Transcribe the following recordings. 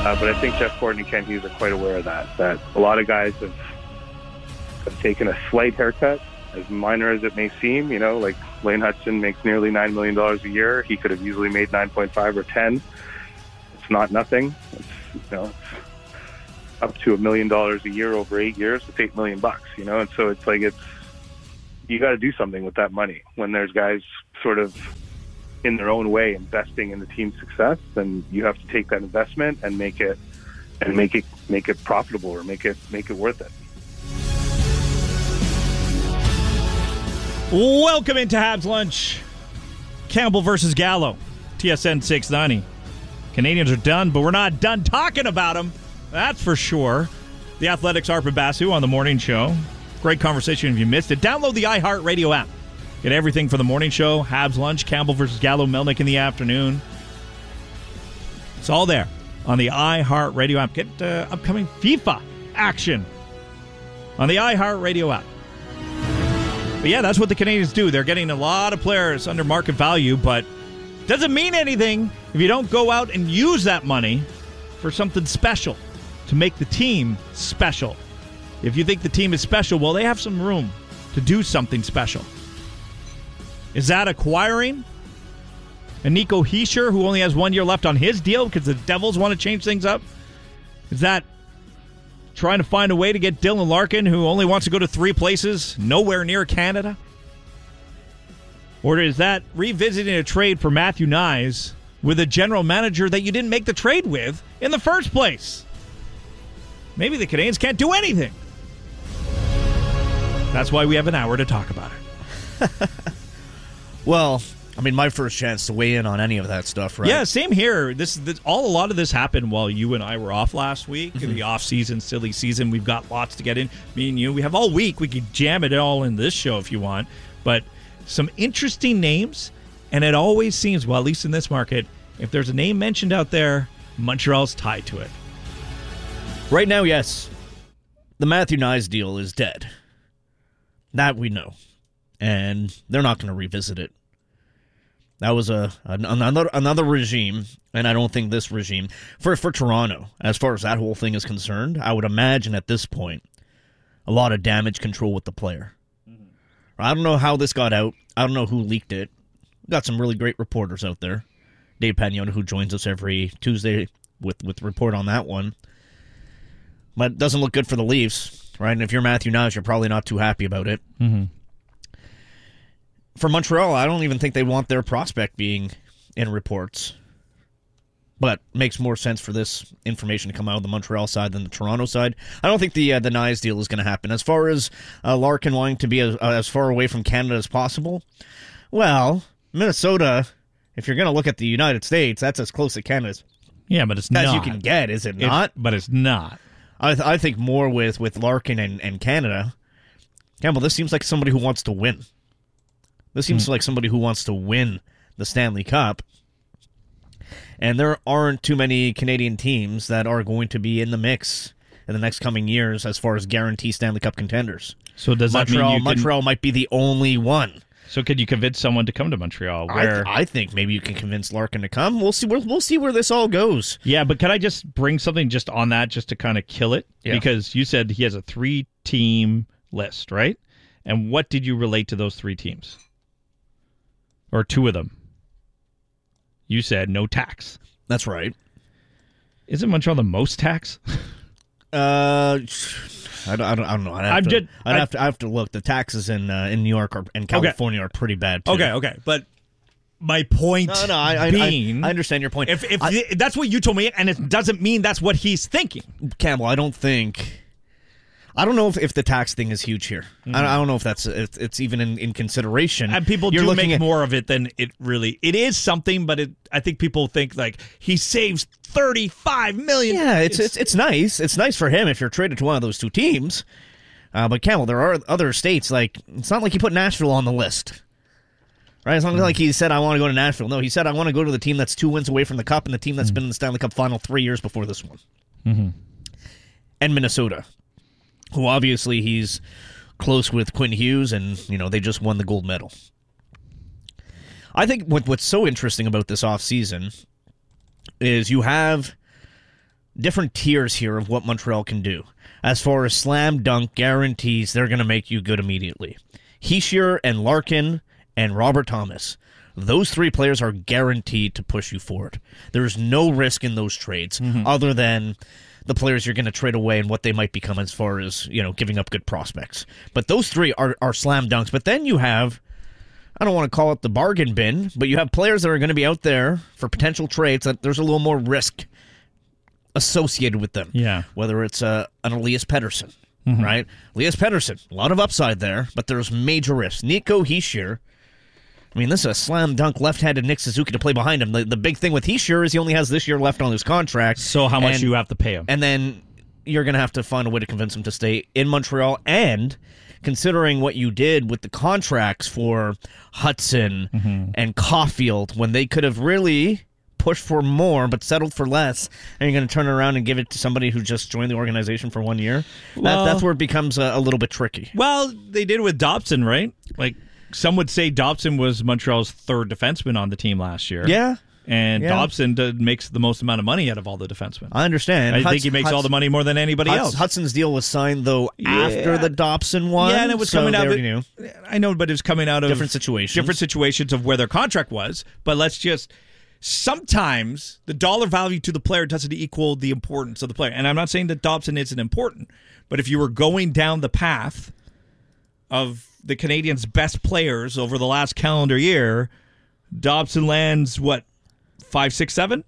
But I think Jeff Gordon and Kent Hughes are quite aware of that a lot of guys have taken a slight haircut, as minor as it may seem. Like Lane Hutchinson makes nearly $9 million a year. He could have easily made 9.5 or 10. It's not nothing. It's up to $1 million a year over 8 years. It's $8 million bucks, and so it's like you got to do something with that money when there's guys sort of in their own way investing in the team's success. Then you have to take that investment and make it profitable, or make it worth it. Welcome into Habs Lunch. Campbell versus Gallo, TSN 690. Canadians are done, but we're not done talking about them. That's for sure. The Athletics' Arpit Basu on the morning show. Great conversation if you missed it. Download the iHeartRadio app. Get everything for the morning show, Habs Lunch, Campbell versus Gallo, Melnick in the afternoon. It's all there on the iHeartRadio app. Get upcoming FIFA action on the iHeartRadio app. But yeah, that's what the Canadians do. They're getting a lot of players under market value, but doesn't mean anything if you don't go out and use that money for something special to make the team special. If you think the team is special, well, they have some room to do something special. Is that acquiring a Nico Hischier, who only has 1 year left on his deal because the Devils want to change things up? Is that trying to find a way to get Dylan Larkin, who only wants to go to 3 places, nowhere near Canada? Or is that revisiting a trade for Matthew Knies with a general manager that you didn't make the trade with in the first place? Maybe the Canadians can't do anything. That's why we have an hour to talk about it. Well, I mean, my first chance to weigh in on any of that stuff, right? Yeah, same here. A lot of this happened while you and I were off last week. Mm-hmm. The off-season, silly season. We've got lots to get in. Me and you, we have all week. We could jam it all in this show if you want. But some interesting names, and it always seems, well, at least in this market, if there's a name mentioned out there, Montreal's tied to it. Right now, yes. The Matthew Knies deal is dead. That we know. And they're not going to revisit it. That was another regime, and I don't think this regime, for Toronto, as far as that whole thing is concerned, I would imagine at this point, a lot of damage control with the player. Mm-hmm. I don't know how this got out. I don't know who leaked it. We've got some really great reporters out there. Dave Pagnon, who joins us every Tuesday with report on that one. But it doesn't look good for the Leafs, right? And if you're Matthew Knies, you're probably not too happy about it. Mm-hmm. For Montreal, I don't even think they want their prospect being in reports. But makes more sense for this information to come out of the Montreal side than the Toronto side. I don't think the Knies deal is going to happen. As far as Larkin wanting to be as far away from Canada as possible, well, Minnesota, if you're going to look at the United States, that's as close to Canada but it's not. as you can get, is it not? But it's not. I think more with Larkin and Canada. Campbell, this seems like somebody who wants to win. This seems like somebody who wants to win the Stanley Cup. And there aren't too many Canadian teams that are going to be in the mix in the next coming years as far as guaranteed Stanley Cup contenders. So does that mean Montreal might be the only one? So could you convince someone to come to Montreal? I think maybe you can convince Larkin to come. We'll see where this all goes. Yeah, but can I just bring something just on that just to kind of kill it? Yeah. Because you said he has a 3-team list, right? And what did you relate to those 3 teams? Or 2 of them? You said no tax. That's right. Isn't Montreal the most tax? I don't know. I have to look. The taxes in New York and California are pretty bad too. Okay. But my point being, I understand your point. If that's what you told me, and it doesn't mean that's what he's thinking. Campbell, I don't know if the tax thing is huge here. Mm-hmm. I don't know if it's even in consideration. And people do make more of it than it really. It is something, but I think people think like he saves $35 million. Yeah, it's nice. It's nice for him if you're traded to one of those 2 teams. But Campbell, there are other states. Like it's not like he put Nashville on the list, right? It's not like he said I want to go to Nashville. No, he said I want to go to the team that's 2 wins away from the Cup and the team that's been in the Stanley Cup final 3 years before this one, and Minnesota. Who obviously he's close with Quinn Hughes, and they just won the gold medal. I think what's so interesting about this offseason is you have different tiers here of what Montreal can do. As far as slam dunk guarantees, they're going to make you good immediately. Hischier and Larkin and Robert Thomas. Those three players are guaranteed to push you forward. There's no risk in those trades other than the players you're going to trade away and what they might become as far as, giving up good prospects. But those three are slam dunks. But then you have, I don't want to call it the bargain bin, but you have players that are going to be out there for potential trades that there's a little more risk associated with them. Yeah. Whether it's an Elias Pettersson, right? Elias Pettersson, a lot of upside there, but there's major risk. Nico Hischier, I mean, this is a slam dunk left-handed Nick Suzuki to play behind him. The big thing with Hischier is he only has this year left on his contract. So how much do you have to pay him? And then you're going to have to find a way to convince him to stay in Montreal. And considering what you did with the contracts for Hudson and Caulfield, when they could have really pushed for more but settled for less, and you're going to turn around and give it to somebody who just joined the organization for 1 year, that's where it becomes a little bit tricky. Well, they did it with Dobson, right? Like, some would say Dobson was Montreal's third defenseman on the team last year. Yeah. And Dobson makes the most amount of money out of all the defensemen. I understand. I think he makes all the money more than anybody else. Hudson's deal was signed, though, after the Dobson one. Yeah, and it was coming out of... knew. I know, but it was coming out of... Different situations of where their contract was. But let's just... Sometimes the dollar value to the player doesn't equal the importance of the player. And I'm not saying that Dobson isn't important, but if you were going down the path of the Canadiens' best players over the last calendar year, Dobson lands, 5, 6, 7?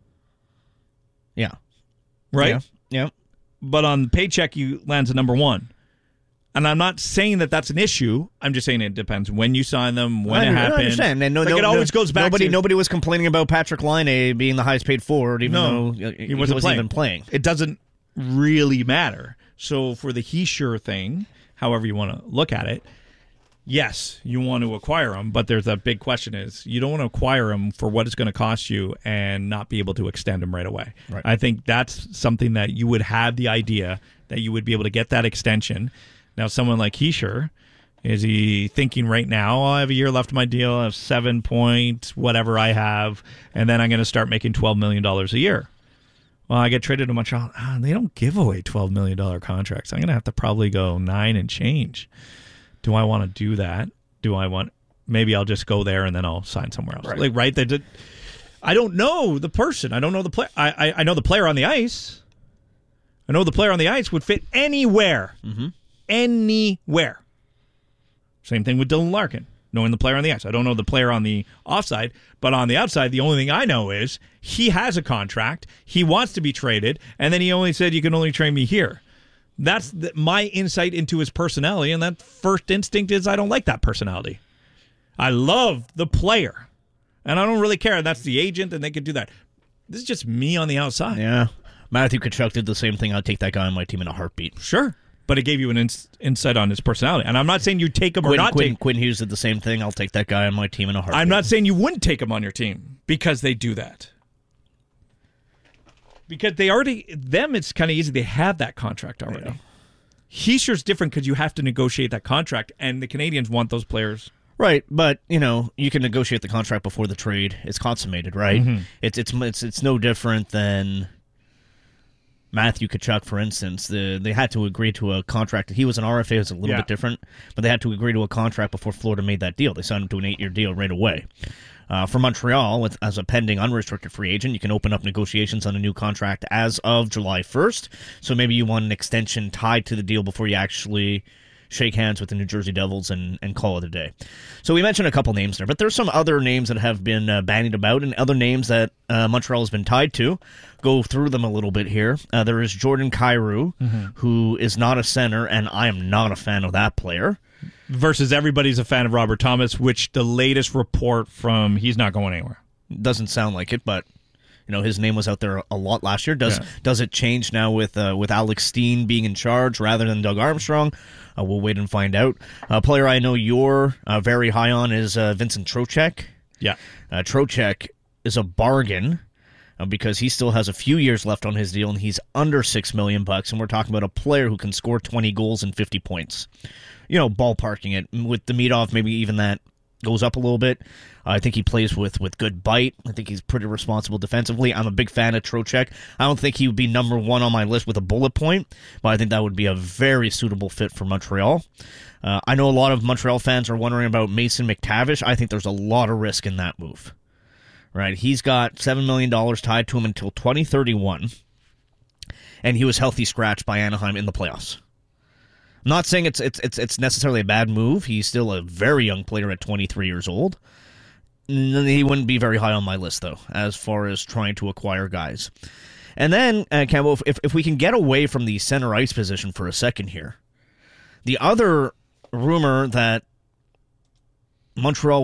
Yeah. Right? Yeah. But on paycheck, you lands at number 1. And I'm not saying that that's an issue. I'm just saying it depends when you sign them, when it happens. I understand. And it always goes back to... Nobody was complaining about Patrick Laine being the highest paid forward, even though he wasn't even playing. It doesn't really matter. So for the Hischier thing, however you want to look at it, yes, you want to acquire him, but there's a big question is you don't want to acquire him for what it's going to cost you and not be able to extend him right away. Right. I think that's something that you would have the idea that you would be able to get that extension. Now, someone like Hischier, is he thinking right now, I have a year left of my deal, I have 7 point whatever I have, and then I'm going to start making $12 million a year? Well, I get traded to Montreal. They don't give away $12 million contracts. I'm going to have to probably go 9 and change. Do I want to do that? Maybe I'll just go there and then I'll sign somewhere else. Right? I don't know the person. I don't know the player. I know the player on the ice. I know the player on the ice would fit anywhere. Anywhere. Same thing with Dylan Larkin, knowing the player on the ice. I don't know the player on the offside, but on the outside, the only thing I know is he has a contract, he wants to be traded, and then he only said, you can only trade me here. That's my insight into his personality, and that first instinct is I don't like that personality. I love the player, and I don't really care. That's the agent, and they could do that. This is just me on the outside. Yeah. Matthew Tkachuk did the same thing. I'd take that guy on my team in a heartbeat. Sure. But it gave you an insight on his personality. And I'm not saying you take him or not take him. Quinn Hughes did the same thing. I'll take that guy on my team in a heartbeat. I'm not saying you wouldn't take him on your team because they do that. Because it's kind of easy. They have that contract already. Yeah. Hischier's different because you have to negotiate that contract, and the Canadiens want those players. Right, but you can negotiate the contract before the trade is consummated, right? It's no different than Matthew Tkachuk, for instance. They had to agree to a contract. He was an RFA, it was a little bit different, but they had to agree to a contract before Florida made that deal. They signed him to an 8-year deal right away. For Montreal, as a pending unrestricted free agent, you can open up negotiations on a new contract as of July 1st. So maybe you want an extension tied to the deal before you actually shake hands with the New Jersey Devils and call it a day. So we mentioned a couple names there, but there's some other names that have been bandied about and other names that Montreal has been tied to. Go through them a little bit here. There is Jordan Kyrou, who is not a center, and I am not a fan of that player. Versus everybody's a fan of Robert Thomas, which the latest report from he's not going anywhere. Doesn't sound like it, but his name was out there a lot last year. Does it change now with Alex Steen being in charge rather than Doug Armstrong? We'll wait and find out. A player I know you're very high on is Vincent Trocheck. Yeah. Trocheck is a bargain because he still has a few years left on his deal, and he's under $6 million, and we're talking about a player who can score 20 goals and 50 points. Ballparking it with Demidov, maybe even that goes up a little bit. I think he plays with good bite. I think he's pretty responsible defensively. I'm a big fan of Trocheck. I don't think he would be number one on my list with a bullet point, but I think that would be a very suitable fit for Montreal. I know a lot of Montreal fans are wondering about Mason McTavish. I think there's a lot of risk in that move. Right? He's got $7 million tied to him until 2031, and he was healthy scratched by Anaheim in the playoffs. I'm not saying it's necessarily a bad move. He's still a very young player at 23 years old. He wouldn't be very high on my list, though, as far as trying to acquire guys. And then, Campbell, if we can get away from the center ice position for a second here, the other rumor that Montreal